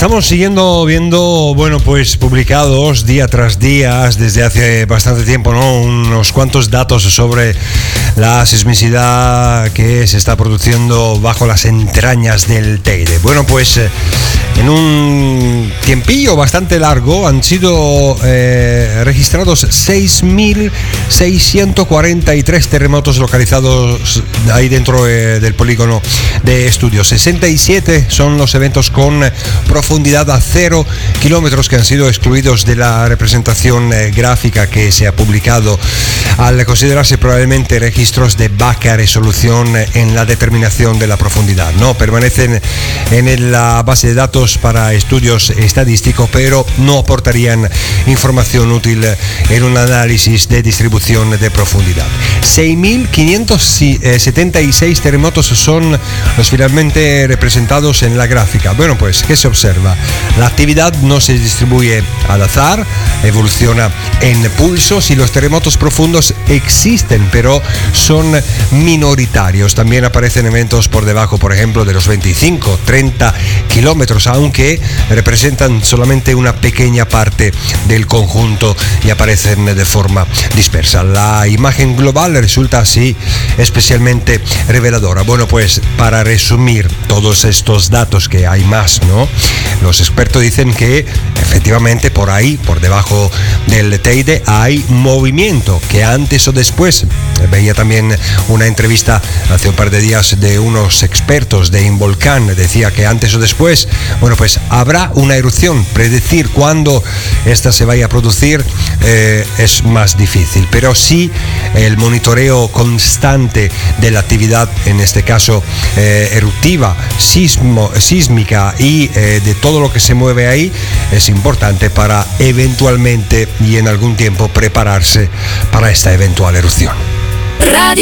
Estamos viendo, bueno, pues publicados día tras día, desde hace bastante tiempo, ¿no? Unos cuantos datos sobre la sismicidad que se está produciendo bajo las entrañas del Teide. Bueno, pues en un tiempillo bastante largo han sido registrados 6.643 terremotos localizados ahí dentro del polígono de estudio. 67 son los eventos con profundidad a 0 kilómetros que han sido excluidos de la representación gráfica que se ha publicado, al considerarse probablemente registros de baja resolución en la determinación de la profundidad. No permanecen en la base de datos para estudios estadísticos, pero no aportarían información útil en un análisis de distribución de profundidad. 6.576 terremotos son los finalmente representados en la gráfica. Bueno, pues, ¿qué se observa? La actividad no se distribuye al azar, evoluciona en pulsos y los terremotos profundos existen, pero son minoritarios. También aparecen eventos por debajo, por ejemplo, de los 25-30 kilómetros, aunque representan solamente una pequeña parte del conjunto y aparecen de forma dispersa. La imagen global resulta así especialmente reveladora. Bueno, pues para resumir todos estos datos, que hay más, ¿no? Los expertos dicen que efectivamente por ahí, por debajo del Teide, hay movimiento, que antes o después, veía también una entrevista hace un par de días de unos expertos de Involcán, decía que antes o después, bueno, pues habrá una erupción. Predecir cuándo esta se vaya a producir es más difícil, pero sí el monitoreo constante de la actividad, en este caso eruptiva, sísmica y de todo lo que se mueve ahí, es importante para eventualmente y en algún tiempo prepararse para esta eventual erupción. Radio